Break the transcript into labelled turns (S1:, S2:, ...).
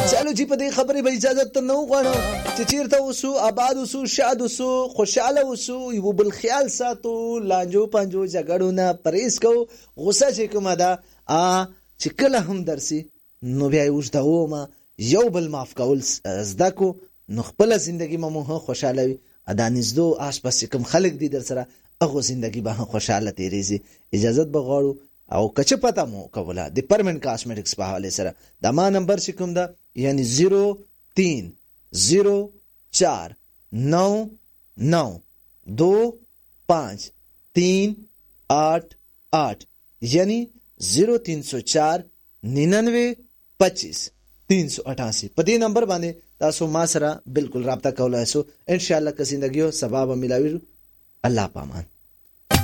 S1: چلو جی په دې خبرې به اجازه ته نو غواړم چې چیرته اوسو آباد اوسو شاد اوسو خوشاله اوسو یو بل خیال ساتو لانجو پنجو جګړو نه پرهیز کو غوسه چې کومه ده چې کله هم درسي نو بیا یې وژدوو ما یو بل معاف کول زده کو نو خپله زندګي مو هم خوشاله وي دا نږدو آس پاس کوم خلک دي در سره هغو زندګي به هم خوشاله تېرېږي اجازت به غواړو او کچه پته مو کوله د پرمنټ کاسمیټکس په حوالې سره د ما نمبر چې کوم ده یعنی 0304992538 یعنی 0304992538 په دې نمبر باندې تاسو ما سره بالکل رابطه کولای شئ ان شاء الله که زندګیو سبب ملاوي الله پامان.